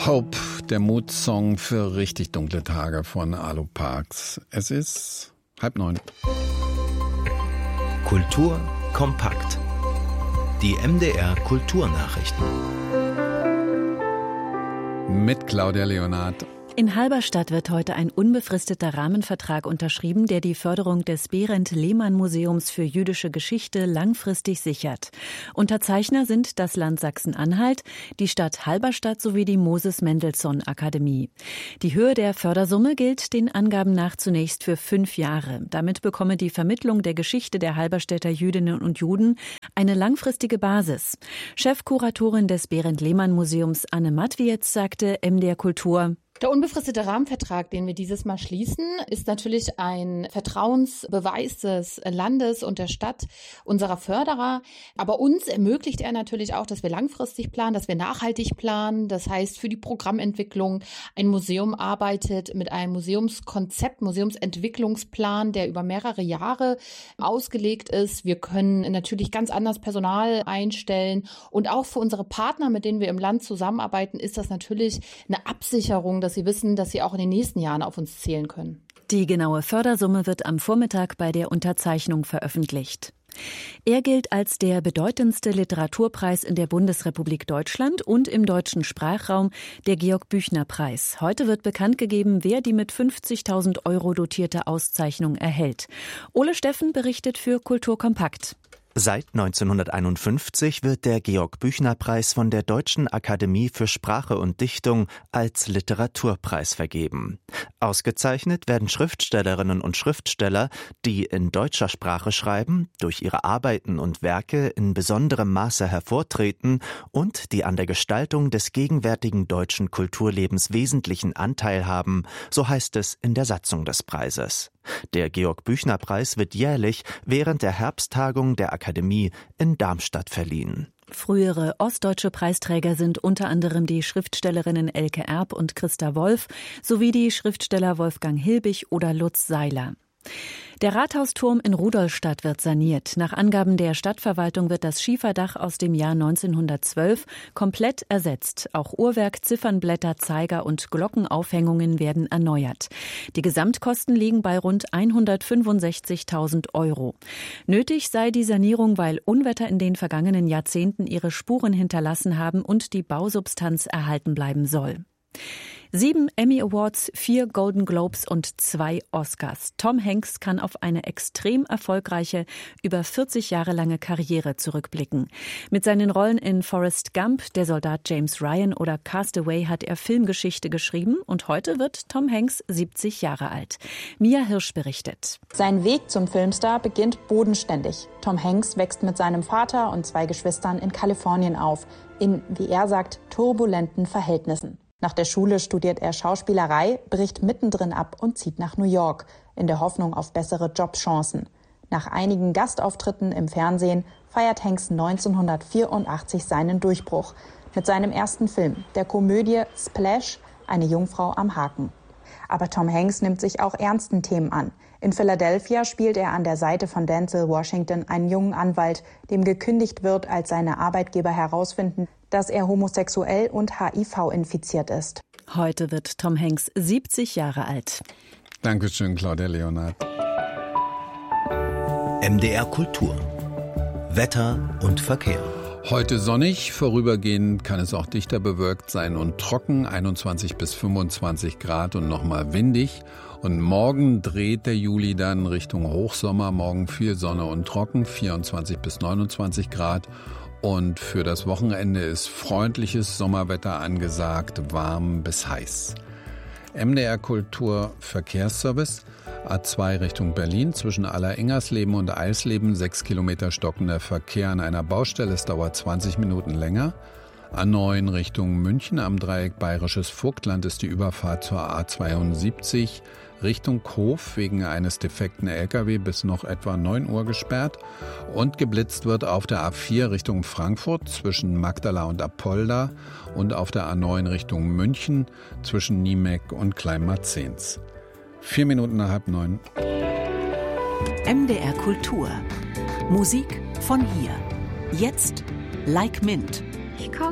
Hope, der Mutsong für richtig dunkle Tage von Arlo Parks. Es ist 8:30. Kultur kompakt. Die MDR Kulturnachrichten. Mit Claudia Leonhardt. In Halberstadt wird heute ein unbefristeter Rahmenvertrag unterschrieben, der die Förderung des Berendt-Lehmann-Museums für jüdische Geschichte langfristig sichert. Unterzeichner sind das Land Sachsen-Anhalt, die Stadt Halberstadt sowie die Moses-Mendelssohn-Akademie. Die Höhe der Fördersumme gilt den Angaben nach zunächst für 5 Jahre. Damit bekomme die Vermittlung der Geschichte der Halberstädter Jüdinnen und Juden eine langfristige Basis. Chefkuratorin des Berendt-Lehmann-Museums Anne Matwietz sagte MDR Kultur: Der unbefristete Rahmenvertrag, den wir dieses Mal schließen, ist natürlich ein Vertrauensbeweis des Landes und der Stadt, unserer Förderer. Aber uns ermöglicht er natürlich auch, dass wir langfristig planen, dass wir nachhaltig planen. Das heißt, für die Programmentwicklung ein Museum arbeitet mit einem Museumskonzept, Museumsentwicklungsplan, der über mehrere Jahre ausgelegt ist. Wir können natürlich ganz anders Personal einstellen. Und auch für unsere Partner, mit denen wir im Land zusammenarbeiten, ist das natürlich eine Absicherung, dass sie wissen, dass sie auch in den nächsten Jahren auf uns zählen können. Die genaue Fördersumme wird am Vormittag bei der Unterzeichnung veröffentlicht. Er gilt als der bedeutendste Literaturpreis in der Bundesrepublik Deutschland und im deutschen Sprachraum, der Georg-Büchner-Preis. Heute wird bekannt gegeben, wer die mit 50.000 € dotierte Auszeichnung erhält. Ole Steffen berichtet für Kultur kompakt. Seit 1951 wird der Georg-Büchner-Preis von der Deutschen Akademie für Sprache und Dichtung als Literaturpreis vergeben. Ausgezeichnet werden Schriftstellerinnen und Schriftsteller, die in deutscher Sprache schreiben, durch ihre Arbeiten und Werke in besonderem Maße hervortreten und die an der Gestaltung des gegenwärtigen deutschen Kulturlebens wesentlichen Anteil haben, so heißt es in der Satzung des Preises. Der Georg-Büchner-Preis wird jährlich während der Herbsttagung der Akademie in Darmstadt verliehen. Frühere ostdeutsche Preisträger sind unter anderem die Schriftstellerinnen Elke Erb und Christa Wolf sowie die Schriftsteller Wolfgang Hilbig oder Lutz Seiler. Der Rathausturm in Rudolstadt wird saniert. Nach Angaben der Stadtverwaltung wird das Schieferdach aus dem Jahr 1912 komplett ersetzt. Auch Uhrwerk, Ziffernblätter, Zeiger und Glockenaufhängungen werden erneuert. Die Gesamtkosten liegen bei rund 165.000 €. Nötig sei die Sanierung, weil Unwetter in den vergangenen Jahrzehnten ihre Spuren hinterlassen haben und die Bausubstanz erhalten bleiben soll. 7 Emmy Awards, 4 Golden Globes und 2 Oscars. Tom Hanks kann auf eine extrem erfolgreiche, über 40 Jahre lange Karriere zurückblicken. Mit seinen Rollen in Forrest Gump, Der Soldat James Ryan oder Castaway hat er Filmgeschichte geschrieben und heute wird Tom Hanks 70 Jahre alt. Mia Hirsch berichtet. Sein Weg zum Filmstar beginnt bodenständig. Tom Hanks wächst mit seinem Vater und 2 Geschwistern in Kalifornien auf, in, wie er sagt, turbulenten Verhältnissen. Nach der Schule studiert er Schauspielerei, bricht mittendrin ab und zieht nach New York, in der Hoffnung auf bessere Jobchancen. Nach einigen Gastauftritten im Fernsehen feiert Hanks 1984 seinen Durchbruch mit seinem ersten Film, der Komödie Splash, eine Jungfrau am Haken. Aber Tom Hanks nimmt sich auch ernsten Themen an. In Philadelphia spielt er an der Seite von Denzel Washington einen jungen Anwalt, dem gekündigt wird, als seine Arbeitgeber herausfinden, dass er homosexuell und HIV-infiziert ist. Heute wird Tom Hanks 70 Jahre alt. Dankeschön, Claudia Leonhardt. MDR Kultur. Wetter und Verkehr. Heute sonnig, vorübergehend kann es auch dichter bewölkt sein und trocken, 21 bis 25 Grad und nochmal windig. Und morgen dreht der Juli dann Richtung Hochsommer, morgen viel Sonne und trocken, 24 bis 29 Grad. Und für das Wochenende ist freundliches Sommerwetter angesagt, warm bis heiß. MDR Kultur Verkehrsservice, A2 Richtung Berlin, zwischen Aller-Ingersleben und Eisleben, 6 Kilometer stockender Verkehr an einer Baustelle, es dauert 20 Minuten länger. A9 Richtung München, am Dreieck Bayerisches Vogtland ist die Überfahrt zur A72 Richtung Hof wegen eines defekten LKW bis noch etwa 9 Uhr gesperrt. Und geblitzt wird auf der A4 Richtung Frankfurt zwischen Magdala und Apolda und auf der A9 Richtung München zwischen Niemeck und Kleinmarzens. 4 Minuten nach 8:30. MDR Kultur. Musik von hier. Jetzt Like Mint.